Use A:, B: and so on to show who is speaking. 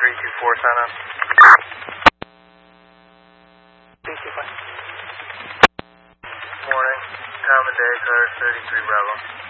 A: 324, sign up.
B: 324.
A: Morning. Time and day, car 33 Bravo.